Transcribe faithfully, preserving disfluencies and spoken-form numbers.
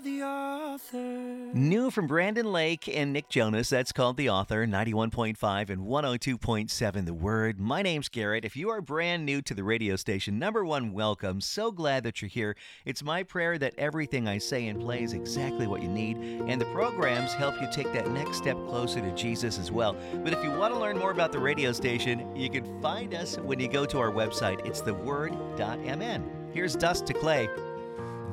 the author. New from Brandon Lake and Nick Jonas, that's called The Author, ninety-one point five and one oh two point seven The Word. My name's Garrett. If you are brand new to the radio station, number one, welcome. So glad that you're here. It's my prayer that everything I say and play is exactly what you need, and the programs help you take that next step closer to Jesus as well. But if you want to learn more about the radio station, you can find us when you go to our website. It's the word dot m n. Here's Dust to Clay.